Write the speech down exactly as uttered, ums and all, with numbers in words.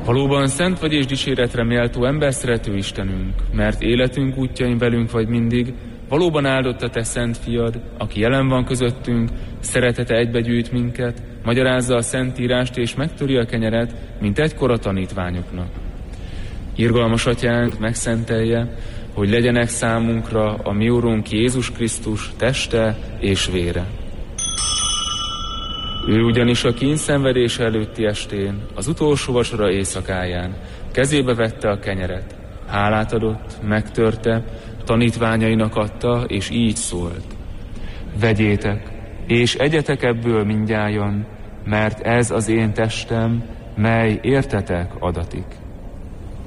Valóban szent vagy és dicséretre méltó emberszerető Istenünk, mert életünk útjain velünk vagy mindig, valóban áldott a te szent fiad, aki jelen van közöttünk, szeretete egybegyűjt minket, magyarázza a Szentírást és megtöri a kenyeret, mint egykor a tanítványoknak. Irgalmas atyánk megszentelje, hogy legyenek számunkra a mi Urunk Jézus Krisztus teste és vére. Ő ugyanis a kínszenvedés előtti estén, az utolsó vacsora éjszakáján kezébe vette a kenyeret, hálát adott, megtörte, tanítványainak adta, és így szólt: vegyétek, és egyetek ebből mindnyájan, mert ez az én testem, mely értetek adatik.